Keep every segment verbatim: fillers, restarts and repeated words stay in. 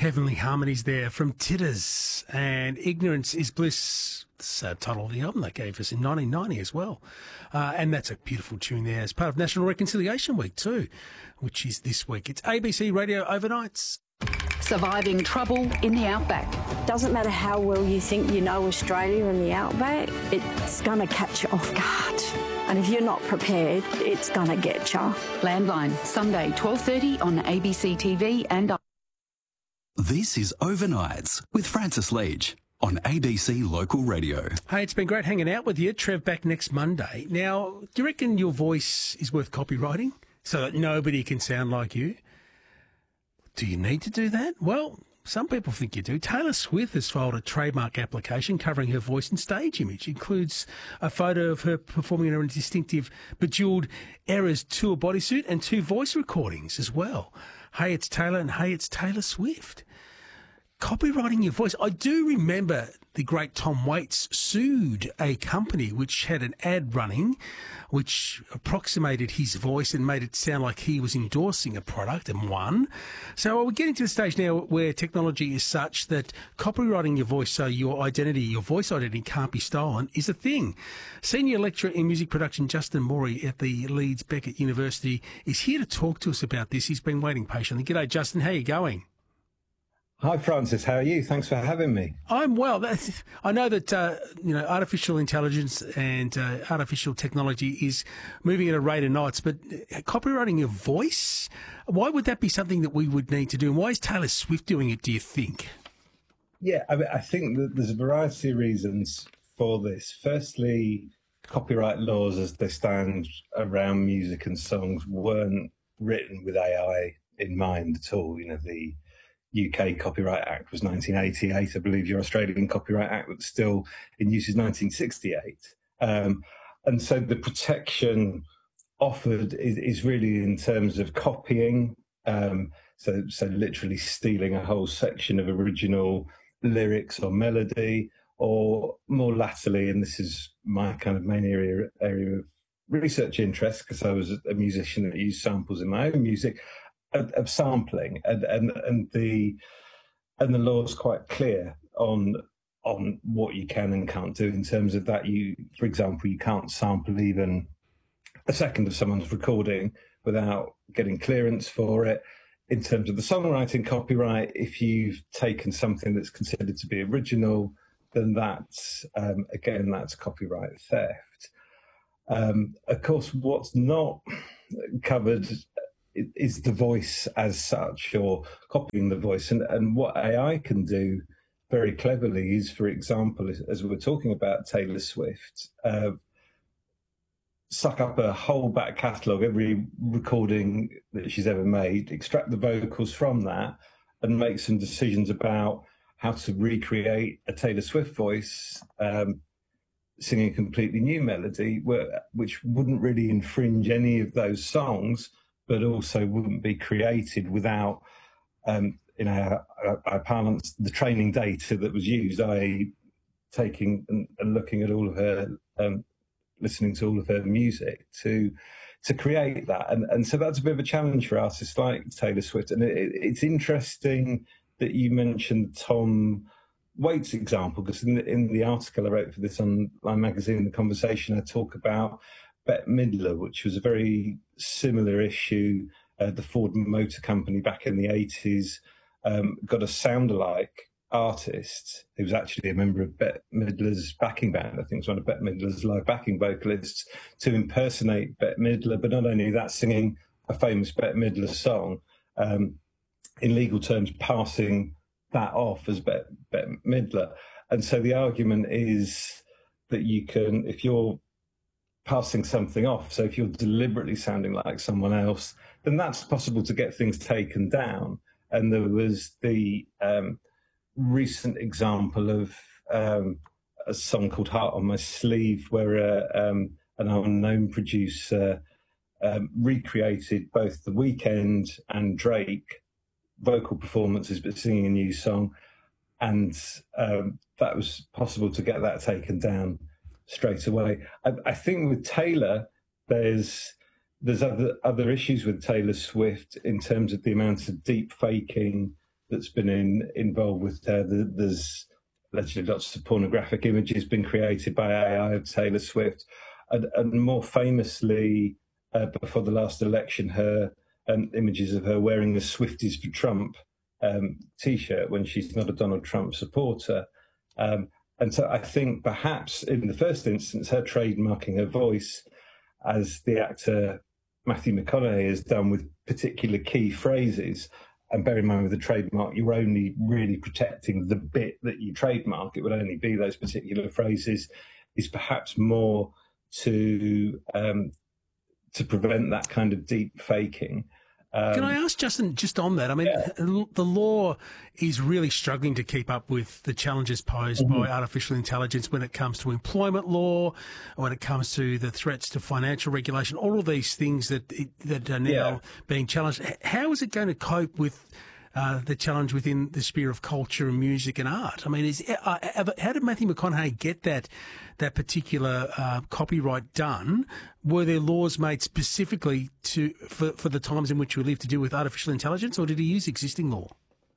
Heavenly Harmonies there from Titters, and Ignorance is Bliss. It's the title of the album they gave us in nineteen ninety as well. Uh, and that's a beautiful tune there as part of National Reconciliation Week too, which is this week. It's A B C Radio Overnights. Surviving trouble in the outback. Doesn't matter how well you think you know Australia and the outback, it's going to catch you off guard. And if you're not prepared, it's going to get you. Landline, Sunday, twelve thirty on A B C T V and... This is Overnights with Francis Leach on A B C Local Radio. Hey, it's been great hanging out with you. Trev back next Monday. Now, do you reckon your voice is worth copywriting so that nobody can sound like you? Do you need to do that? Well, some people think you do. Taylor Swift has filed a trademark application covering her voice and stage image. It includes a photo of her performing in a distinctive Bejeweled Eras tour bodysuit and two voice recordings as well. Hey, it's Taylor, and hey, it's Taylor Swift. Copywriting your voice. I do remember the great Tom Waits sued a company which had an ad running which approximated his voice and made it sound like he was endorsing a product, and won. So we're getting to the stage now where technology is such that copywriting your voice so your identity, your voice identity can't be stolen is a thing. Senior lecturer in music production Justin Morey at the Leeds Beckett University is here to talk to us about this. He's been waiting patiently. G'day, Justin. How are you going? Hi, Francis. How are you? Thanks for having me. I'm well. That's, I know that uh, you know artificial intelligence and uh, artificial technology is moving at a rate of knots, but copywriting your voice, why would that be something that we would need to do? And why is Taylor Swift doing it, do you think? Yeah, I, mean, I think that there's a variety of reasons for this. Firstly, copyright laws as they stand around music and songs weren't written with A I in mind at all. You know, the U K Copyright Act was nineteen eighty-eight. I believe your Australian Copyright Act was still in use is nineteen sixty-eight. Um, and so the protection offered is, is really in terms of copying. Um, so, so literally stealing a whole section of original lyrics or melody, or more latterly, and this is my kind of main area, area of research interest, because I was a musician that used samples in my own music, Of, of sampling, and, and and the and the law is quite clear on on what you can and can't do in terms of that. You, for example, you can't sample even a second of someone's recording without getting clearance for it. In terms of the songwriting copyright, if you've taken something that's considered to be original, then that's um, again that's copyright theft. Um, of course, what's not covered is the voice as such, or copying the voice. And, and what A I can do very cleverly is, for example, as, as we're talking about Taylor Swift, uh, suck up a whole back catalogue, every recording that she's ever made, extract the vocals from that, and make some decisions about how to recreate a Taylor Swift voice, um, singing a completely new melody, where, which wouldn't really infringe any of those songs, but also wouldn't be created without, um, in our, our, our parlance, the training data that was used, that is taking and, and looking at all of her, um, listening to all of her music to to create that. And, and so that's a bit of a challenge for artists like Taylor Swift. And it, it's interesting that you mentioned Tom Waits' example, because in the, in the article I wrote for this online magazine, The Conversation, I talk about Bette Midler, which was a very similar issue. Uh, the Ford Motor Company back in the eighties um, got a sound-alike artist who was actually a member of Bette Midler's backing band. I think it's one of Bette Midler's live backing vocalists, to impersonate Bette Midler, but not only that, singing a famous Bette Midler song, um, in legal terms, passing that off as Bette, Bette Midler. And so the argument is that you can, if you're passing something off, so if you're deliberately sounding like someone else, then that's possible to get things taken down. And there was the um, recent example of um, a song called Heart on My Sleeve, where uh, um, an unknown producer um, recreated both The Weeknd and Drake vocal performances, but singing a new song. And um, that was possible to get that taken down straight away. I, I think with Taylor, there's there's other other issues with Taylor Swift in terms of the amount of deep faking that's been in, involved with her. There's allegedly lots of pornographic images been created by A I of Taylor Swift, and, and more famously, uh, before the last election, her um, images of her wearing the Swifties for Trump um, T-shirt when she's not a Donald Trump supporter. Um, and so I think perhaps in the first instance, her trademarking her voice, as the actor Matthew McConaughey has done with particular key phrases. And bear in mind, with a trademark, you're only really protecting the bit that you trademark. It would only be those particular phrases, is perhaps more to um, to prevent that kind of deep faking. Um, Can I ask, Justin, just on that? I mean, yeah. the law is really struggling to keep up with the challenges posed mm-hmm. by artificial intelligence when it comes to employment law, when it comes to the threats to financial regulation, all of these things that that are now yeah. being challenged. How is it going to cope with uh, the challenge within the sphere of culture and music and art? I mean, is, uh, how did Matthew McConaughey get that that particular uh, copyright done? Were there laws made specifically to for, for the times in which we live to do with artificial intelligence, or did he use existing law?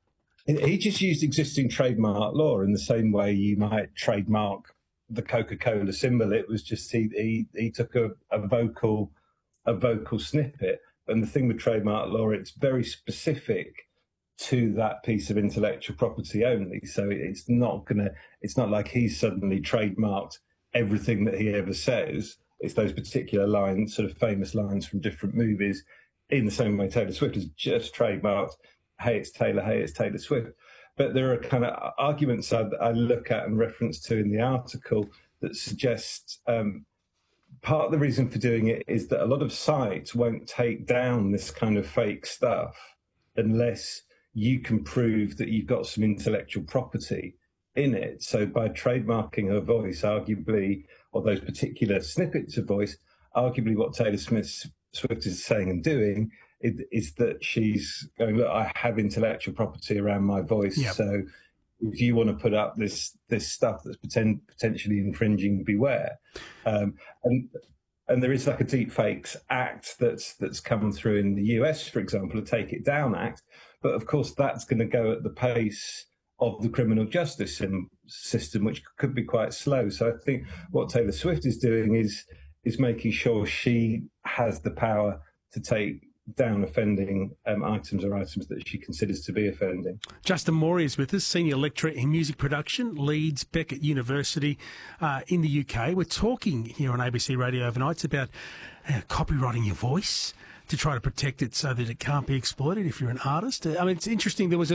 He just used existing trademark law in the same way you might trademark the Coca-Cola symbol. It was just he he, he took a, a vocal a vocal snippet. And the thing with trademark law, it's very specific to that piece of intellectual property only. So it's not gonna it's not like he's suddenly trademarked everything that he ever says. It's those particular lines, sort of famous lines from different movies, in the same way Taylor Swift has just trademarked, hey, it's Taylor, hey, it's Taylor Swift. But there are kind of arguments I, I look at and reference to in the article that suggest um, part of the reason for doing it is that a lot of sites won't take down this kind of fake stuff unless you can prove that you've got some intellectual property in it. So by trademarking her voice, arguably, or those particular snippets of voice, arguably what Taylor Smith, Swift is saying and doing is, is that she's going, look, I have intellectual property around my voice. Yep. So if you want to put up this this stuff that's poten- potentially infringing, beware. Um, and and there is like a Deepfakes Act that's that's come through in the U S, for example, a Take It Down Act. But of course, that's going to go at the pace of the criminal justice system, which could be quite slow. So I think what Taylor Swift is doing is is making sure she has the power to take down offending um, items or items that she considers to be offending. Justin Morey is with us, Senior Lecturer in Music Production, Leeds Beckett University uh, in the U K. We're talking here on A B C Radio Overnights about uh, copywriting your voice to try to protect it so that it can't be exploited if you're an artist. I mean, it's interesting. There was a